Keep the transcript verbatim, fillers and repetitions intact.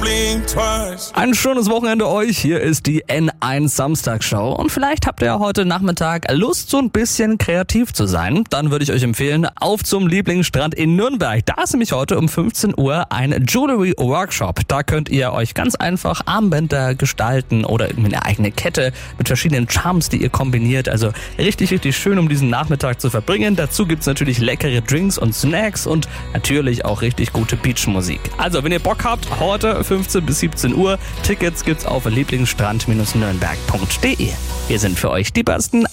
blink twice. Ein schönes Wochenende euch. Hier ist die N eins Samstagshow. Und vielleicht habt ihr ja heute Nachmittag Lust, so ein bisschen kreativ zu sein. Dann würde ich euch empfehlen, auf zum Lieblingsstrand in Nürnberg. Da ist nämlich heute um fünfzehn Uhr ein Jewelry Workshop. Da könnt ihr euch ganz einfach Armbänder gestalten oder irgendwie eine eigene Kette mit verschiedenen Charms, die ihr kombiniert. Also richtig, richtig schön, um diesen Nachmittag zu verbringen. Dazu gibt's natürlich leckere Drinks und Snacks und natürlich auch richtig gute Beachmusik. Also, wenn ihr Bock habt, heute fünfzehn bis siebzehn Uhr. Tickets gibt's auf lieblingsstrand Bindestrich nürnberg punkt de. Wir sind für euch die Besten.